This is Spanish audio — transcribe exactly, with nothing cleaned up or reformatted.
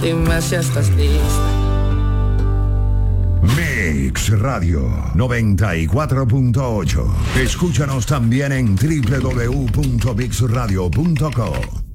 Dime si estás lista. Mix Radio noventa y cuatro punto ocho. Escúchanos también en doble u doble u doble u punto mix radio punto co.